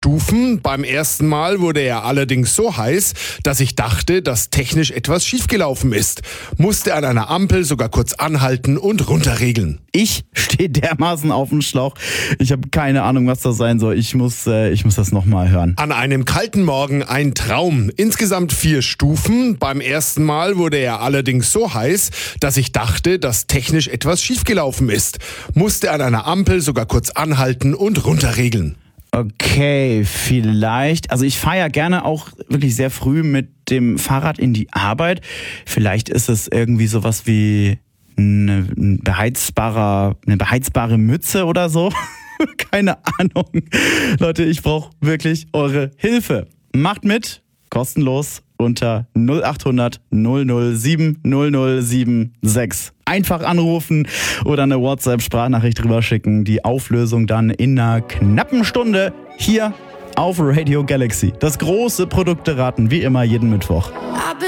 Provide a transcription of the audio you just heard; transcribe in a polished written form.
Stufen. Beim ersten Mal wurde er allerdings so heiß, dass ich dachte, dass technisch etwas schiefgelaufen ist. Musste an einer Ampel sogar kurz anhalten und runterregeln. Ich stehe dermaßen auf dem Schlauch. Ich habe keine Ahnung, was das sein soll. Ich muss das nochmal hören. An einem kalten Morgen ein Traum. Insgesamt 4 Stufen. Beim ersten Mal wurde er allerdings so heiß, dass ich dachte, dass technisch etwas schiefgelaufen ist. Musste an einer Ampel sogar kurz anhalten und runterregeln. Okay, vielleicht. Also ich fahre ja gerne auch wirklich sehr früh mit dem Fahrrad in die Arbeit. Vielleicht ist es irgendwie sowas wie eine beheizbare Mütze oder so. Keine Ahnung. Leute, ich brauche wirklich eure Hilfe. Macht mit, kostenlos unter 0800 007 0076. Einfach anrufen oder eine WhatsApp-Sprachnachricht drüber schicken. Die Auflösung dann in einer knappen Stunde hier auf Radio Galaxy. Das große Produkteraten, wie immer jeden Mittwoch.